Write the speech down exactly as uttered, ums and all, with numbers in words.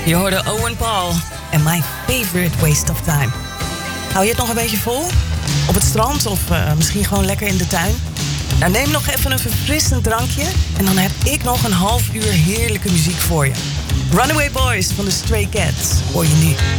Je hoorde Owen Paul en My Favorite Waste of Time. Hou je het nog een beetje vol? Op het strand of uh, misschien gewoon lekker in de tuin? Nou, neem nog even een verfrissend drankje en dan heb ik nog een half uur heerlijke muziek voor je. Runaway Boys van de Stray Cats hoor je nu.